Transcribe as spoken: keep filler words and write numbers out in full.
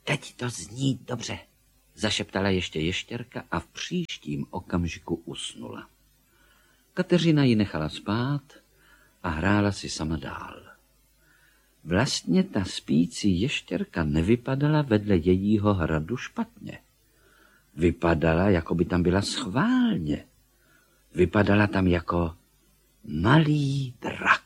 Teď to zní dobře, zašeptala ještě ještěrka a v příštím okamžiku usnula. Kateřina ji nechala spát a hrála si sama dál. Vlastně ta spící ještěrka nevypadala vedle jejího hradu špatně. Vypadala, jako by tam byla schválně. Vypadala tam jako malý drak.